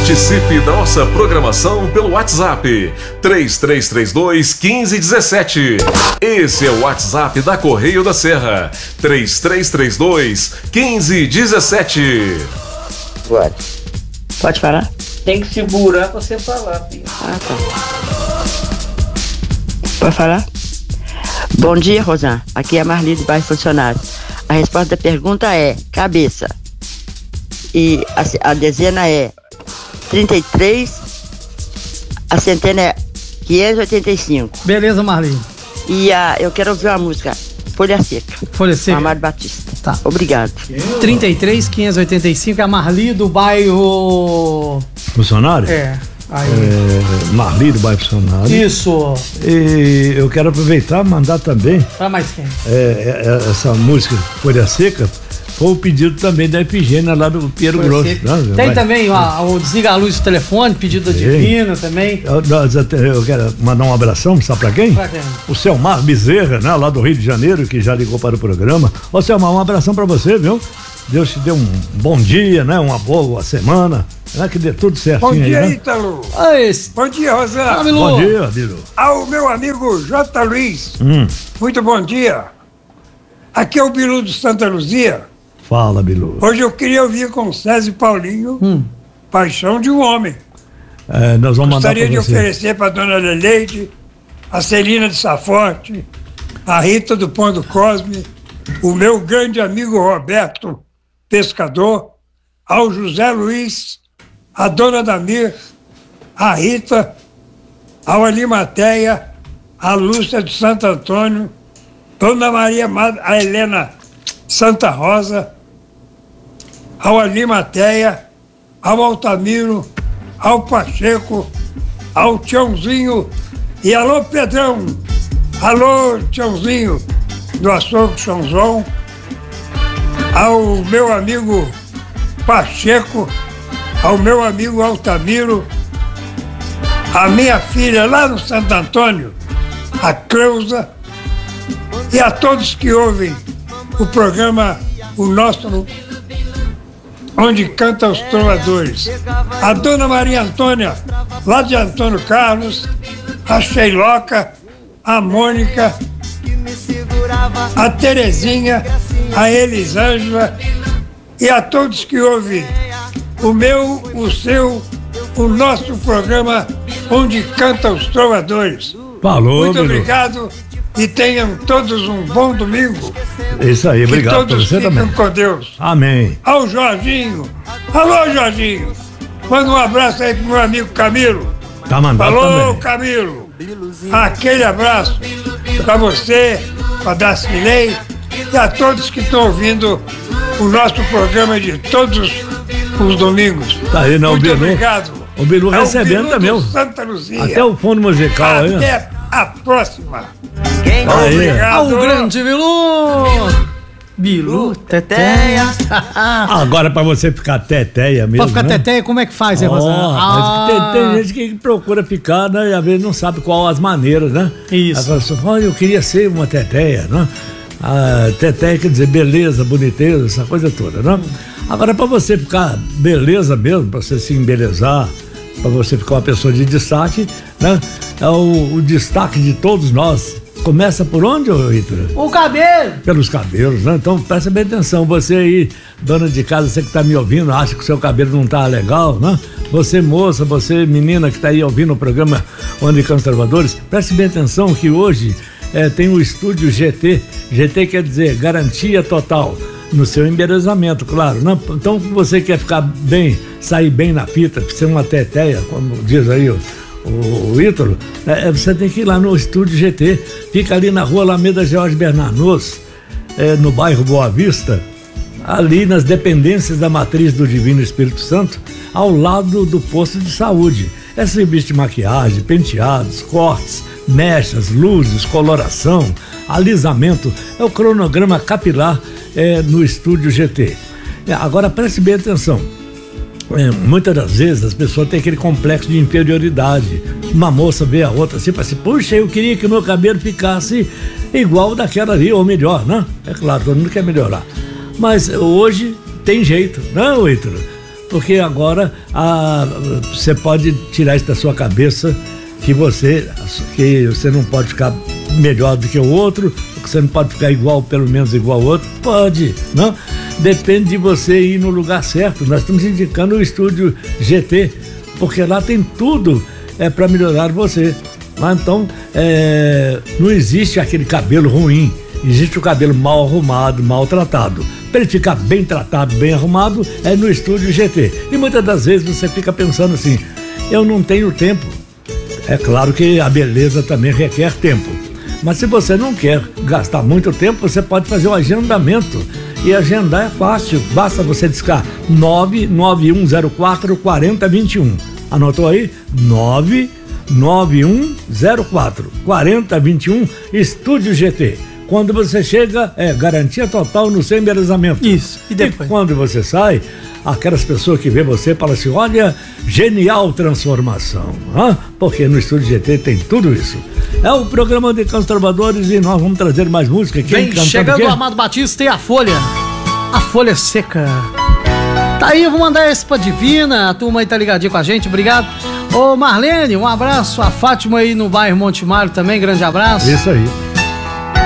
Participe da nossa programação pelo WhatsApp 3332-1517. Esse é o WhatsApp da Correio da Serra, 3332-1517. Pode falar? Tem que segurar pra você falar, filho. Ah, tá. Pode falar? Bom dia, Rosana. Aqui é a Marli do bairro Funcionário. A resposta da pergunta é cabeça. E a dezena é 33, a centena é 585. Beleza, Marli. E eu quero ouvir uma música, Folha Seca. Folha Seca. Amado Batista. Tá. Obrigado. 33, 585, é a Marli do bairro... Funcionário? É. Aí. Marli do bairro Funcionário. Isso. E eu quero aproveitar e mandar também... Pra mais quem? Essa música, Folha Seca, foi o pedido também da Efigênia lá do Pinheiro Grosso. Né? Tem também o Desliga a Luz do Telefone, pedido da Divina também. Eu quero mandar um abração, sabe pra quem? Pra quem? O Selmar Bezerra, né? Lá do Rio de Janeiro, que já ligou para o programa. Ô Selmar, um abração pra você, viu? Deus te dê um bom dia, né? Uma boa semana. Né? Que dê tudo certinho. Bom dia, aí, né? Ítalo. Esse. Bom dia, Rosana. Bom dia, Bilu. Ao meu amigo J. Luiz. Muito bom dia. Aqui é o Bilu de Santa Luzia. Fala, Bilu. Hoje eu queria ouvir com César e Paulinho Paixão de um Homem. Nós vamos mandar Gostaria de você. oferecer para a dona Leleide, a Celina de Saforte, a Rita do Pão do Cosme, o meu grande amigo Roberto, pescador, ao José Luiz, a dona Damir, a Rita, ao Alimateia, a Lúcia de Santo Antônio, dona Maria, a Helena Santa Rosa, ao Alimateia, ao Altamiro, ao Pacheco, ao Tiãozinho e alô Pedrão, alô Tiãozinho do Açougue São João, ao meu amigo Pacheco, ao meu amigo Altamiro, a minha filha lá no Santo Antônio, a Cleusa, e a todos que ouvem o programa, o nosso, onde canta os trovadores. A dona Maria Antônia, lá de Antônio Carlos, a Sheiloca, a Mônica, a Terezinha, a Elisângela e a todos que ouvem o meu, o seu, o nosso programa, onde canta os trovadores. Falou, muito Bilu. obrigado e tenham todos um bom domingo. Isso aí, obrigado que todos pra você fiquem também. com Deus. Amém. Ao Jorginho. Alô, Jorginho. Manda um abraço aí pro meu amigo Camilo. Tá mandado Alô, também. Camilo. Aquele abraço pra você, pra Dacilei e a todos que estão ouvindo o nosso programa de todos os domingos. Tá aí, né, o Muito Bilu? obrigado. O Bilu É o recebendo Bilu também. do Santa Luzia. Até o fundo musical aí. Até a próxima. Aí. Obrigado. O grande Bilu! Bilu, teteia. Agora pra você ficar teteia mesmo. Pra ficar né? teteia, como é que faz, hein, Ó, Rosana? rapaz, tem gente que procura ficar, né? E às vezes não sabe qual as maneiras, né? Isso. Aí fala assim, olha, eu queria ser uma teteia, né? A teteia quer dizer beleza, boniteza, essa coisa toda, né? Agora, pra você ficar beleza mesmo, pra você se embelezar, pra você ficar uma pessoa de destaque, né? É o destaque de todos nós. Começa por onde, Ítalo? O cabelo! Pelos cabelos, né? Então presta bem atenção. Você aí, dona de casa, você que tá me ouvindo, acha que o seu cabelo não tá legal, né? Você moça, você menina que tá aí ouvindo o programa Onde Canta os Trovadores, preste bem atenção que hoje tem o estúdio GT. GT quer dizer garantia total no seu embelezamento, claro, né? Então você quer ficar bem, sair bem na fita, ser uma teteia, como diz aí o Ítalo, você tem que ir lá no estúdio GT, fica ali na rua Alameda Jorge Bernanos, no bairro Boa Vista, ali nas dependências da Matriz do Divino Espírito Santo, ao lado do posto de saúde. É serviço de maquiagem, penteados, cortes, mechas, luzes, coloração, alisamento, é o cronograma capilar no estúdio GT. Agora preste bem atenção. Muitas das vezes as pessoas têm aquele complexo de inferioridade. Uma moça vê a outra assim, fala assim, puxa, eu queria que o meu cabelo ficasse igual daquela ali, ou melhor, né? É claro, todo mundo quer melhorar. Mas hoje tem jeito, não, Ítalo? Porque agora você pode tirar isso da sua cabeça que você não pode ficar melhor do que o outro, que você não pode ficar igual, pelo menos igual ao outro. Pode, não? Depende de você ir no lugar certo. Nós estamos indicando o Estúdio GT, porque lá tem tudo para melhorar você. Então, não existe aquele cabelo ruim, existe o cabelo mal arrumado, maltratado. Para ele ficar bem tratado, bem arrumado, é no Estúdio GT. E muitas das vezes você fica pensando assim, eu não tenho tempo. É claro que a beleza também requer tempo. Mas se você não quer gastar muito tempo, você pode fazer o agendamento. E agendar é fácil, basta você discar 99104-4021. Anotou aí? 99104-4021, Estúdio GT. Quando você chega, garantia total no seu embelezamento. Isso, e depois? E quando você sai, aquelas pessoas que vê você falam assim, olha, genial transformação. Porque no Estúdio GT tem tudo isso. É o programa de Transformadores e nós vamos trazer mais música. Vem chegando o Amado Batista e a Folha Seca. Tá aí, eu vou mandar esse pra Divina, a turma aí tá ligadinha com a gente, obrigado. Ô Marlene, um abraço, a Fátima aí no bairro Monte Mário também, grande abraço. Isso aí.